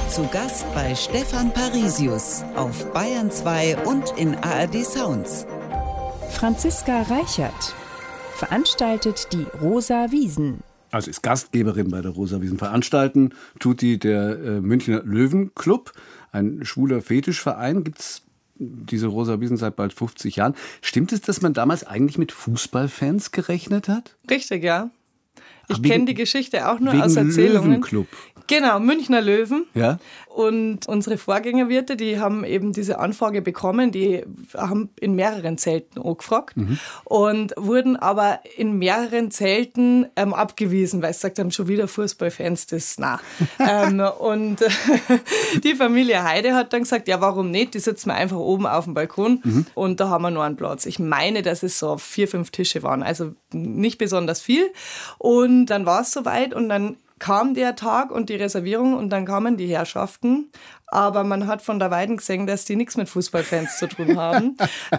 Zu Gast bei Stefan Parisius auf Bayern 2 und in ARD Sounds. Franziska Reichert veranstaltet die Rosa Wiesn. Also ist Gastgeberin bei der Rosa Wiesn. Veranstalten tut die der Münchner Löwenclub, ein schwuler Fetischverein. Gibt's diese Rosa Wiesn seit bald 50 Jahren. Stimmt es, dass man damals eigentlich mit Fußballfans gerechnet hat? Richtig, ja. Ich kenne die Geschichte auch nur aus Wegen Erzählungen. Löwenclub. Genau, Münchner Löwen. Ja. Und unsere Vorgängerwirte, die haben eben diese Anfrage bekommen, die haben in mehreren Zelten angefragt und wurden aber in mehreren Zelten abgewiesen, weil sie gesagt haben, schon wieder Fußballfans, das na. Und die Familie Heide hat dann gesagt, ja, warum nicht? Die sitzen wir einfach oben auf dem Balkon und da haben wir noch einen Platz. Ich meine, dass es so 4-5 Tische waren, also nicht besonders viel. Und dann war es soweit und dann kam der Tag und die Reservierung und dann kamen die Herrschaften. Aber man hat von der Weiden gesehen, dass die nichts mit Fußballfans zu tun haben.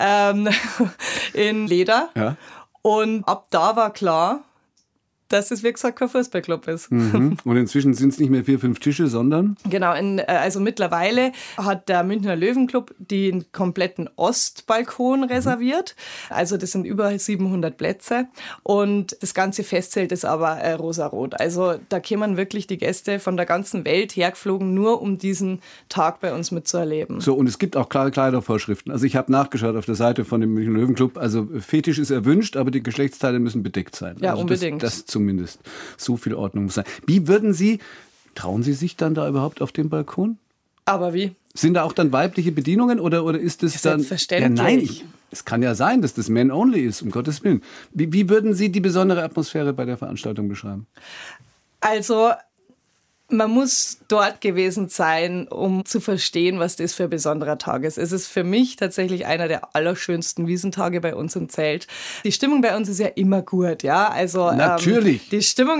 In Leder. Ja. Und ab da war klar, dass es, wie gesagt, kein Fußballclub ist. Und inzwischen sind es nicht mehr 4-5 Tische, sondern? Genau, also mittlerweile hat der Münchner Löwenclub den kompletten Ostbalkon reserviert. Also das sind über 700 Plätze. Und das ganze Festzelt ist aber rosarot. Also da kommen wirklich die Gäste von der ganzen Welt hergeflogen, nur um diesen Tag bei uns mitzuerleben. So, und es gibt auch klare Kleidervorschriften. Also ich habe nachgeschaut auf der Seite von dem Münchner Löwenclub. Also Fetisch ist erwünscht, aber die Geschlechtsteile müssen bedeckt sein. Ja, also unbedingt. Das zumindest. So viel Ordnung muss sein. Wie würden Sie, trauen Sie sich dann da überhaupt auf dem Balkon? Aber wie? Sind da auch dann weibliche Bedienungen oder ist das dann... Selbstverständlich. Ja, nein, es kann ja sein, dass das Men-Only ist, um Gottes Willen. Wie würden Sie die besondere Atmosphäre bei der Veranstaltung beschreiben? Also... Man muss dort gewesen sein, um zu verstehen, was das für ein besonderer Tag ist. Es ist für mich tatsächlich einer der allerschönsten Wiesentage bei uns im Zelt. Die Stimmung bei uns ist ja immer gut, ja. Also natürlich. Die Stimmung